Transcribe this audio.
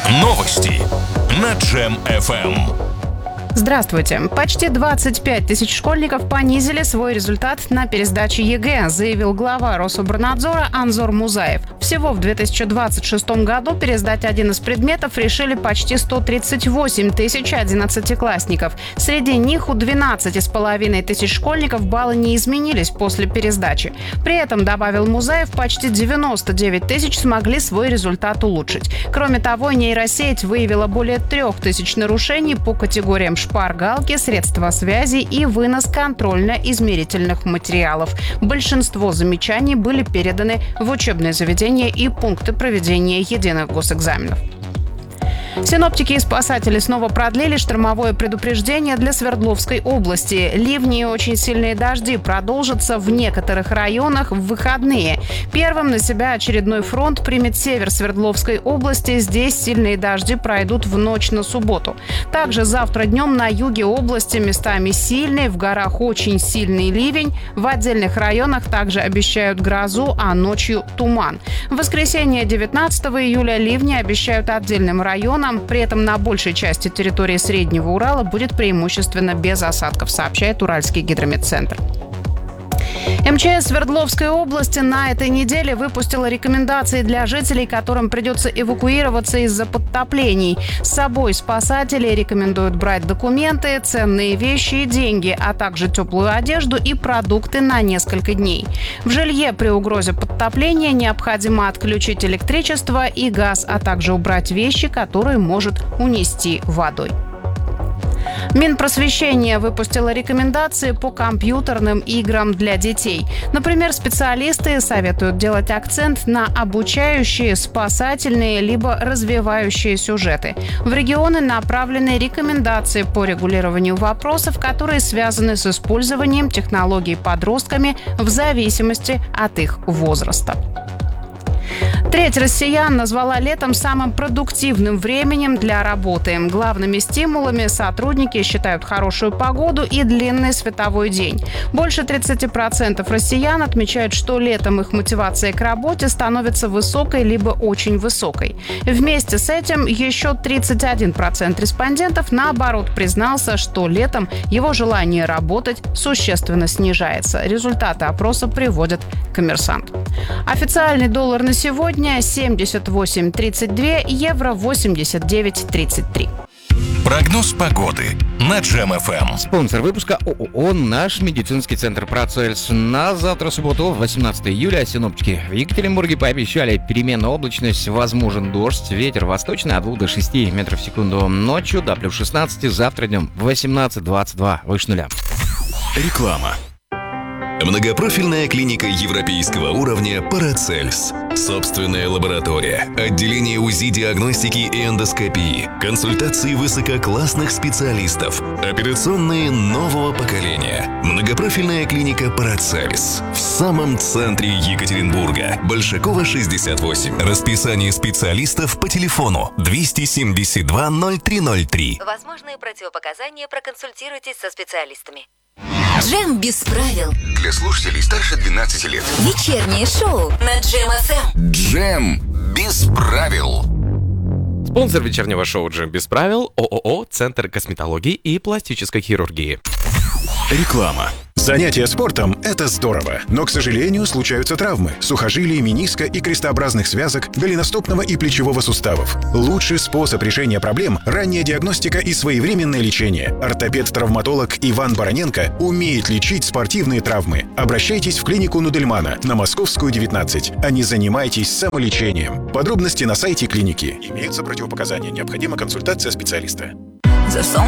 Новости на Джем FM. Здравствуйте. Почти 25 тысяч школьников понизили свой результат на пересдаче ЕГЭ, заявил глава Рособорнадзора Анзор Музаев. Всего в 2026 году пересдать один из предметов решили почти 138 тысяч 11-классников. Среди них у 12,5 тысяч школьников баллы не изменились после пересдачи. При этом, добавил Музаев, почти 99 тысяч смогли свой результат улучшить. Кроме того, нейросеть выявила более 3000 нарушений по категориям шпаргалки, средства связи и вынос контрольно-измерительных материалов. Большинство замечаний были переданы в учебные заведения и пункты проведения единых госэкзаменов. Синоптики и спасатели снова продлили штормовое предупреждение для Свердловской области. Ливни и очень сильные дожди продолжатся в некоторых районах в выходные. Первым на себя очередной фронт примет север Свердловской области. Здесь сильные дожди пройдут в ночь на субботу. Также завтра днем на юге области местами сильный, в горах очень сильный ливень. В отдельных районах также обещают грозу, а ночью туман. В воскресенье 19 июля ливни обещают отдельным районам. При этом на большей части территории Среднего Урала будет преимущественно без осадков, сообщает Уральский гидрометцентр. МЧС Свердловской области на этой неделе выпустила рекомендации для жителей, которым придется эвакуироваться из-за подтоплений. С собой спасатели рекомендуют брать документы, ценные вещи и деньги, а также теплую одежду и продукты на несколько дней. В жилье при угрозе подтопления необходимо отключить электричество и газ, а также убрать вещи, которые может унести водой. Минпросвещение выпустило рекомендации по компьютерным играм для детей. Например, специалисты советуют делать акцент на обучающие, спасательные либо развивающие сюжеты. В регионы направлены рекомендации по регулированию вопросов, которые связаны с использованием технологий подростками в зависимости от их возраста. Треть россиян назвала летом самым продуктивным временем для работы. Главными стимулами сотрудники считают хорошую погоду и длинный световой день. Больше 30% россиян отмечают, что летом их мотивация к работе становится высокой либо очень высокой. Вместе с этим еще 31% респондентов, наоборот, признался, что летом его желание работать существенно снижается. Результаты опроса приводит «Коммерсант». Официальный доллар на сегодня 78.32, евро 89.33. Прогноз погоды на Джем FM. Спонсор выпуска ООО «Наш медицинский центр Процельс». На завтра, субботу, 18 июля, синоптики в Екатеринбурге пообещали переменная облачность, возможен дождь, ветер восточный от 2 до 6 метров в секунду. Ночью до плюс 16, завтра днем 18-22, выше нуля. Реклама. Многопрофильная клиника европейского уровня «Парацельс». Собственная лаборатория, отделение УЗИ, диагностики и эндоскопии, консультации высококлассных специалистов, операционные нового поколения. Многопрофильная клиника «Парацельс» в самом центре Екатеринбурга. Большакова, 68. Расписание специалистов по телефону 272 0303. Возможные противопоказания, проконсультируйтесь со специалистами. Джем без правил. Для слушателей старше 12 лет. Вечернее шоу на Джем FM. Джем без правил. Спонсор вечернего шоу «Джем без правил» ООО «Центр косметологии и пластической хирургии». Реклама. Занятия спортом – это здорово, но, к сожалению, случаются травмы сухожилий, мениска и крестообразных связок, голеностопного и плечевого суставов. Лучший способ решения проблем – ранняя диагностика и своевременное лечение. Ортопед-травматолог Иван Бароненко умеет лечить спортивные травмы. Обращайтесь в клинику Нудельмана на Московскую, 19, а не занимайтесь самолечением. Подробности на сайте клиники. Имеются противопоказания. Необходима консультация специалиста. За солнце